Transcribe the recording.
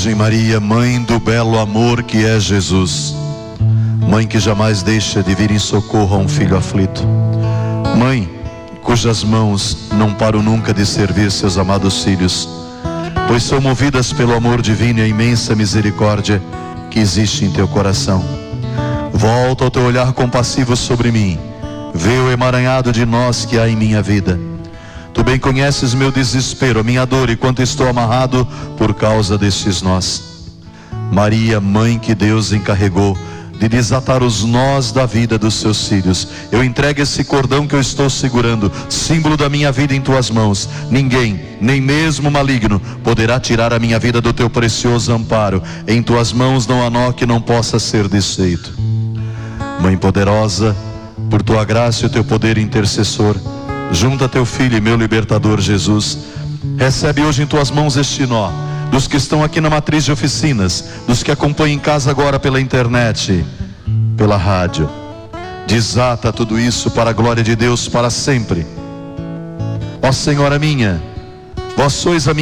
Virgem Maria, Mãe do belo amor que é Jesus, Mãe que jamais deixa de vir em socorro a um filho aflito, Mãe cujas mãos não param nunca de servir seus amados filhos, pois são movidas pelo amor divino e a imensa misericórdia que existe em teu coração. Volta o teu olhar compassivo sobre mim, vê o emaranhado de nós que há em minha vida. Tu bem conheces meu desespero, a minha dor e quanto estou amarrado por causa destes nós. Maria, Mãe que Deus encarregou de desatar os nós da vida dos seus filhos, eu entrego esse cordão que eu estou segurando, símbolo da minha vida, em tuas mãos. Ninguém, nem mesmo o maligno, poderá tirar a minha vida do teu precioso amparo. Em tuas mãos não há nó que não possa ser desfeito. Mãe poderosa, por tua graça e o teu poder intercessor, junta a teu Filho e meu libertador Jesus, recebe hoje em tuas mãos este nó, dos que estão aqui na matriz de oficinas, dos que acompanham em casa agora pela internet, pela rádio. Desata tudo isso para a glória de Deus para sempre. Ó Senhora minha, vós sois a minha